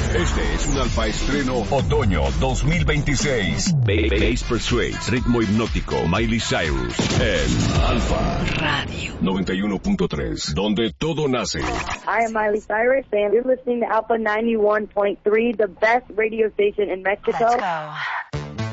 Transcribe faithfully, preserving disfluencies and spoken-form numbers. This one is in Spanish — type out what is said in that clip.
Este es un Alfa Estreno Otoño dos mil veintiséis. Bass Persuades, ritmo hipnótico, Miley Cyrus en Alfa Radio noventa y uno punto tres, donde todo nace. I am Miley Cyrus and you're listening to Alpha ninety-one point three, the best radio station in Mexico. Let's go.